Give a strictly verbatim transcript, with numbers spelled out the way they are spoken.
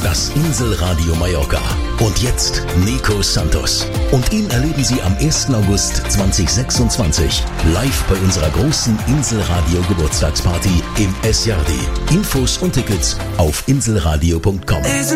das Inselradio Mallorca. Und jetzt Nico Santos. Und ihn erleben Sie am ersten August zweitausendsechsundzwanzig live bei unserer großen Inselradio Geburtstagsparty im S J D. Infos und Tickets auf inselradio punkt com.